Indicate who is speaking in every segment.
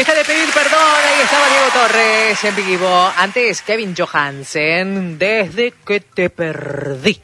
Speaker 1: Deja de pedir perdón, ahí estaba Diego Torres en vivo. Antes, Kevin Johansen, Desde que te perdí.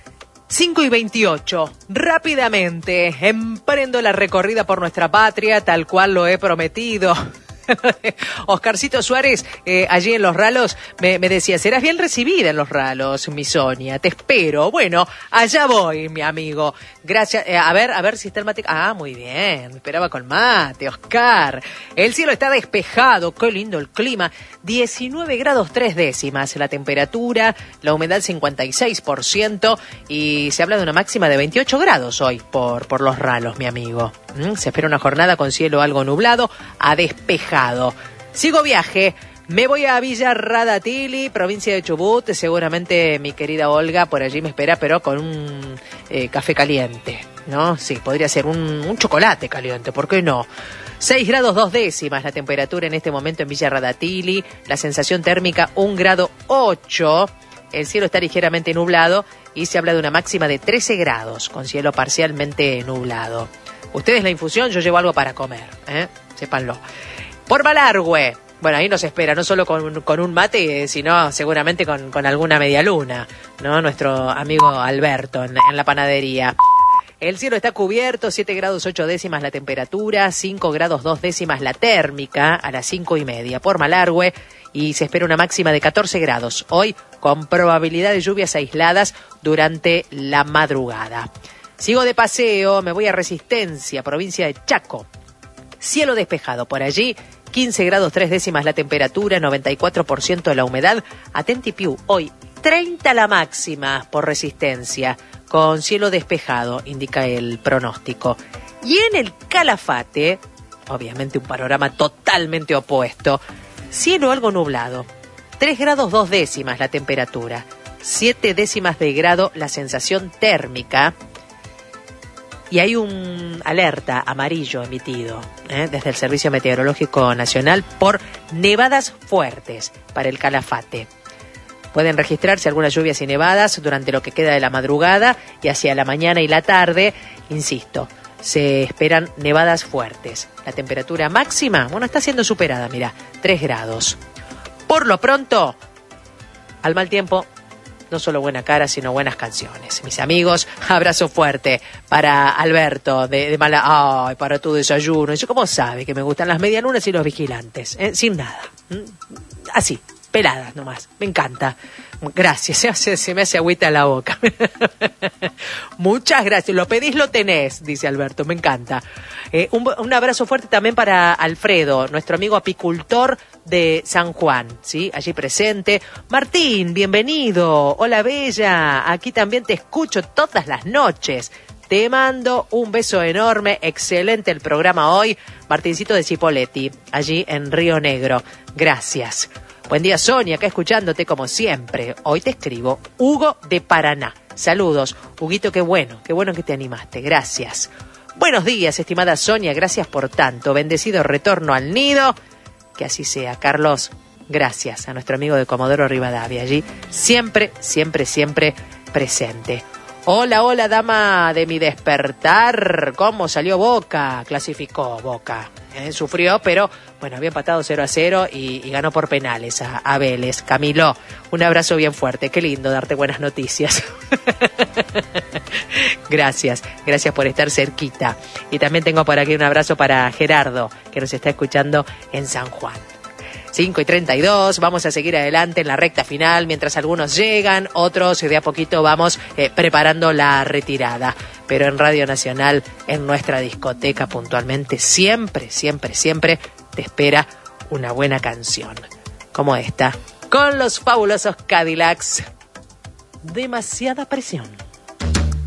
Speaker 1: 5:28, rápidamente, emprendo la recorrida por nuestra patria, tal cual lo he prometido. Oscarcito Suárez, allí en Los Ralos, me decía, serás bien recibida en Los Ralos, mi Sonia, te espero. Bueno, allá voy, mi amigo. Gracias. A ver si está el mate. Ah, muy bien, me esperaba con mate, Oscar. El cielo está despejado, qué lindo el clima. 19 grados 3 décimas la temperatura, la humedad 56% y se habla de una máxima de 28 grados hoy por Los Ralos, mi amigo. Se espera una jornada con cielo algo nublado a despejado. Sigo viaje. Me voy a Villa Radatili, provincia de Chubut. Seguramente mi querida Olga por allí me espera, pero con un café caliente, ¿no? Sí, podría ser un chocolate caliente, ¿por qué no? 6 grados 2 décimas la temperatura en este momento en Villa Radatili. La sensación térmica 1 grado 8. El cielo está ligeramente nublado y se habla de una máxima de 13 grados, con cielo parcialmente nublado. Ustedes la infusión, yo llevo algo para comer, sépanlo. Por Malargüe. Bueno, ahí nos espera, no solo con un mate, sino seguramente con alguna media luna, ¿no? Nuestro amigo Alberto en la panadería. El cielo está cubierto, 7 grados 8 décimas la temperatura, 5 grados 2 décimas la térmica a las 5:30 por Malargüe y se espera una máxima de 14 grados. Hoy con probabilidad de lluvias aisladas durante la madrugada. Sigo de paseo, me voy a Resistencia, provincia de Chaco. Cielo despejado por allí, 15 grados 3 décimas la temperatura, 94% de la humedad. Atentipiu, hoy 30 la máxima por Resistencia, con cielo despejado, indica el pronóstico. Y en el Calafate, obviamente un panorama totalmente opuesto, cielo algo nublado, 3 grados 2 décimas la temperatura, 7 décimas de grado la sensación térmica. Y hay un alerta amarillo emitido desde el Servicio Meteorológico Nacional por nevadas fuertes para el Calafate. Pueden registrarse algunas lluvias y nevadas durante lo que queda de la madrugada y hacia la mañana y la tarde. Insisto, se esperan nevadas fuertes. La temperatura máxima, está siendo superada, mira, 3 grados. Por lo pronto, al mal tiempo, no solo buena cara, sino buenas canciones. Mis amigos, abrazo fuerte para Alberto de Mala... Ay, para tu desayuno. Yo, ¿cómo sabe que me gustan las medialunas y los vigilantes? Sin nada. Así, peladas nomás. Me encanta. Gracias. Se me hace agüita en la boca. Muchas gracias. Lo pedís, lo tenés, dice Alberto. Me encanta. Un abrazo fuerte también para Alfredo, nuestro amigo apicultor de San Juan, ¿sí? Allí presente. Martín, bienvenido. Hola, Bella. Aquí también te escucho todas las noches. Te mando un beso enorme. Excelente el programa hoy. Martincito de Cipolletti, allí en Río Negro. Gracias. Buen día, Sonia, acá escuchándote como siempre. Hoy te escribo Hugo de Paraná. Saludos. Huguito, qué bueno que te animaste. Gracias. Buenos días, estimada Sonia. Gracias por tanto. Bendecido retorno al nido. Que así sea, Carlos. Gracias a nuestro amigo de Comodoro Rivadavia. Allí siempre presente. Hola, dama de mi despertar. ¿Cómo salió Boca? Clasificó Boca. Sufrió, pero bueno, había empatado 0-0 y ganó por penales a Vélez. Camilo, un abrazo bien fuerte. Qué lindo darte buenas noticias. Gracias por estar cerquita. Y también tengo por aquí un abrazo para Gerardo, que nos está escuchando en San Juan. 5:32, vamos a seguir adelante en la recta final, mientras algunos llegan, otros de a poquito vamos preparando la retirada. Pero en Radio Nacional, en nuestra discoteca puntualmente, siempre te espera una buena canción, como esta, con los fabulosos Cadillacs. Demasiada presión.